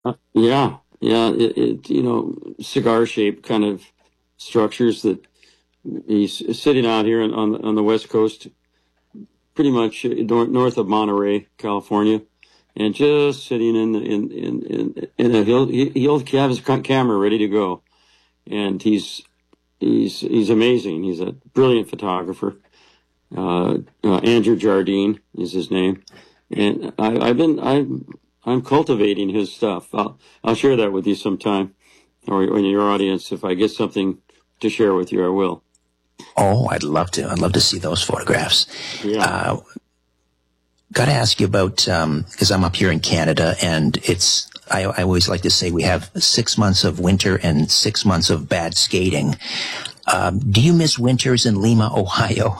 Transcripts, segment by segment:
Yeah. Cigar-shaped kind of structures that he's sitting out here on the West Coast, pretty much north of Monterey, California, and just sitting in a he'll have his camera ready to go, and he's amazing. He's a brilliant photographer. Andrew Jardine is his name, and I'm cultivating his stuff. I'll share that with you sometime, or in your audience. If I get something to share with you, I will. Oh, I'd love to. I'd love to see those photographs. Yeah. Got to ask you about, because I'm up here in Canada, and I always like to say we have 6 months of winter and 6 months of bad skating. Do you miss winters in Lima, Ohio?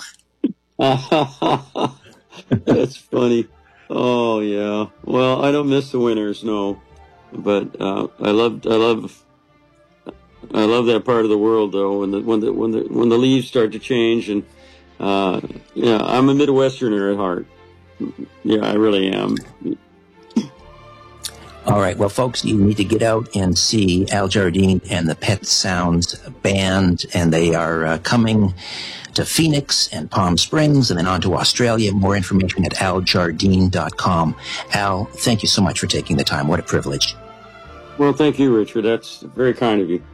That's funny. Oh yeah. Well, I don't miss the winters, no, but I love that part of the world though. When the leaves start to change, and yeah, I'm a Midwesterner at heart. Yeah, I really am. All right. Well, folks, you need to get out and see Al Jardine and the Pet Sounds Band, and they are coming to Phoenix and Palm Springs and then on to Australia. More information at aljardine.com. Al, thank you so much for taking the time. What a privilege. Well, thank you, Richard. That's very kind of you.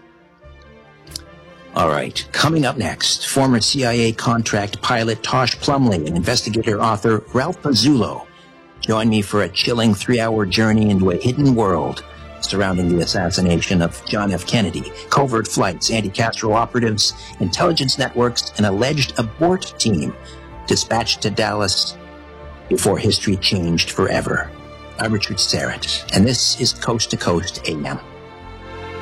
All right. Coming up next, former CIA contract pilot Tosh Plumley and investigator author Ralph Mazzullo join me for a chilling 3-hour journey into a hidden world surrounding the assassination of John F. Kennedy, covert flights, anti-Castro operatives, intelligence networks, an alleged abort team dispatched to Dallas before history changed forever. I'm Richard Serrett, and this is Coast to Coast AM.